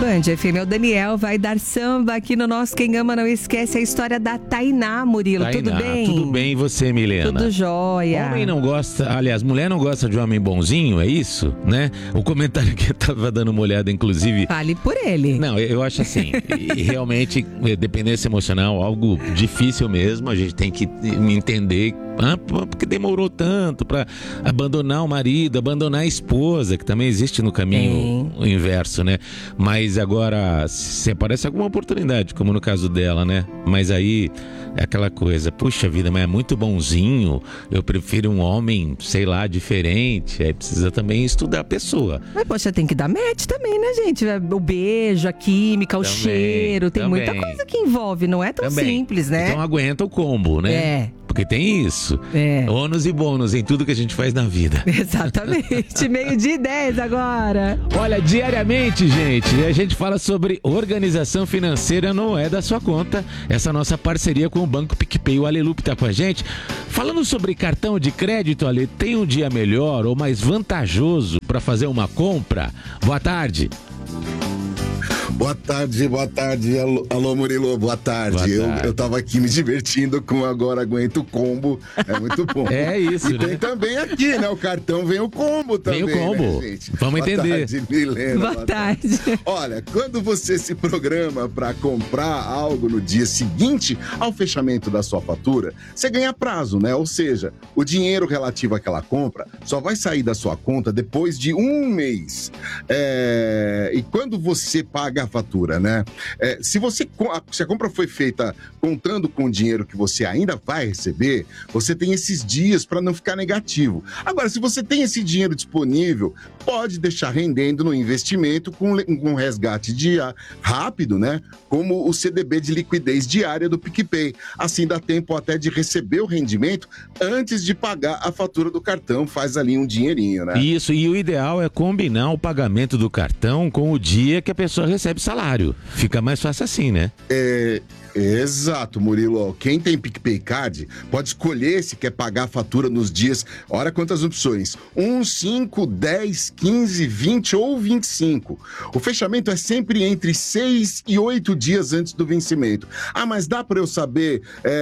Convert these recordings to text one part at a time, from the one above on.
Band FM. O Daniel vai dar samba aqui no nosso Quem Ama Não Esquece, a história da Tainá, Murilo. Tainá, tudo bem? Tudo bem, e você, Milena? Tudo jóia. Homem não gosta, aliás, mulher não gosta de homem bonzinho, é isso, né? O comentário que eu tava dando uma olhada, inclusive... Fale por ele. Não, eu acho assim, e realmente, dependência emocional, algo difícil mesmo, a gente tem que entender, porque demorou tanto pra abandonar o marido, abandonar a esposa, que também existe no caminho o inverso, né? Mas agora, se aparece alguma oportunidade, como no caso dela, né? Mas aí é aquela coisa, puxa vida, mas é muito bonzinho, eu prefiro um homem, sei lá, diferente, aí precisa também estudar a pessoa. Mas poxa, tem que dar match também, né, gente? O beijo, a química, o cheiro, tem muita coisa que envolve, não é tão simples, né? Então aguenta o combo, né? É. Porque tem isso. Ônus e bônus em tudo que a gente faz na vida. Exatamente. 12:10 agora. Olha, diariamente, gente, a gente fala sobre organização financeira não é da sua conta. Essa nossa parceria com o Banco PicPay. O Alelupe tá com a gente. Falando sobre cartão de crédito, Ale, tem um dia melhor ou mais vantajoso para fazer uma compra? Boa tarde. Boa tarde. Alô, Murilo, boa tarde. Eu tava aqui me divertindo com Agora Aguento o Combo. É muito bom. É isso, e tem também aqui, né? O cartão vem o combo também. Vem o combo. Né, gente? Vamos entender. Boa tarde, Milena. Boa tarde. Olha, quando você se programa para comprar algo no dia seguinte ao fechamento da sua fatura, você ganha prazo, né? Ou seja, o dinheiro relativo àquela compra só vai sair da sua conta depois de um mês. E quando você paga a fatura, né? Se a compra foi feita contando com o dinheiro que você ainda vai receber, você tem esses dias para não ficar negativo. Agora, se você tem esse dinheiro disponível, pode deixar rendendo no investimento com resgate rápido, né? Como o CDB de liquidez diária do PicPay. Assim dá tempo até de receber o rendimento antes de pagar a fatura do cartão. Faz ali um dinheirinho, né? Isso, e o ideal é combinar o pagamento do cartão com o dia que a pessoa recebe salário. Fica mais fácil assim, né? Exato, Murilo. Quem tem PicPay Card pode escolher se quer pagar a fatura nos dias. Olha quantas opções: 1, 5, 10, 15, 20 ou 25. O fechamento é sempre entre 6 e 8 dias antes do vencimento. Mas dá para eu saber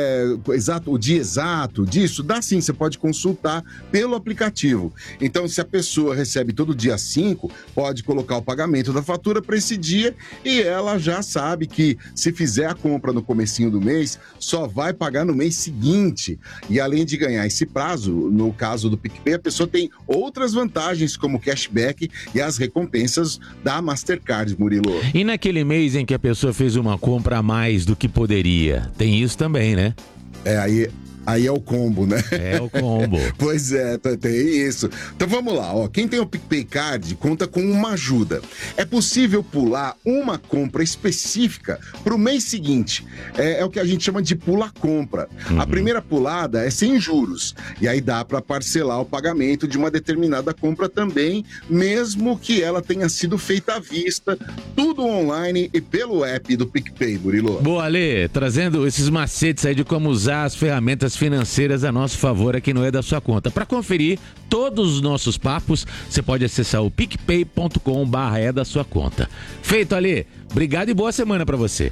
o dia exato disso? Dá sim, você pode consultar pelo aplicativo. Então, se a pessoa recebe todo dia 5, pode colocar o pagamento da fatura para esse dia e ela já sabe que se fizer a compra no comecinho do mês, só vai pagar no mês seguinte. E além de ganhar esse prazo, no caso do PicPay, a pessoa tem outras vantagens, como cashback e as recompensas da Mastercard, Murilo. E naquele mês em que a pessoa fez uma compra a mais do que poderia, tem isso também, né? Aí é o combo, né? É o combo. Pois é, tem isso. Então vamos lá, ó. Quem tem o PicPay Card conta com uma ajuda. É possível pular uma compra específica para o mês seguinte. É o que a gente chama de pula-compra. A primeira pulada é sem juros. E aí dá para parcelar o pagamento de uma determinada compra também, mesmo que ela tenha sido feita à vista, tudo online e pelo app do PicPay, Murilo. Boa, Ale, trazendo esses macetes aí de como usar as ferramentas financeiras a nosso favor aqui no É da Sua Conta. Para conferir todos os nossos papos, você pode acessar o picpay.com/é da sua conta. Feito, Ale. Obrigado e boa semana para você.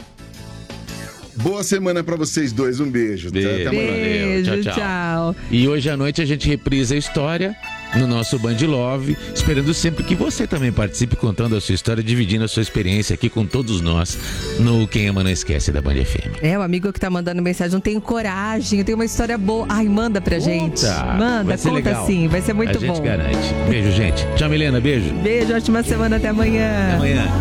Boa semana para vocês dois. Um beijo. Até amanhã. Beijo, tchau. E hoje à noite a gente reprisa a história no nosso Band Love, esperando sempre que você também participe contando a sua história, dividindo a sua experiência aqui com todos nós no Quem Ama Não Esquece da Band FM. O amigo que tá mandando mensagem, não tenho coragem, eu tenho uma história boa. Manda pra gente. Manda, conta legal. Sim, vai ser muito bom. A gente garante. Beijo, gente. Tchau, Milena, beijo. Beijo, ótima semana, até amanhã. Até amanhã.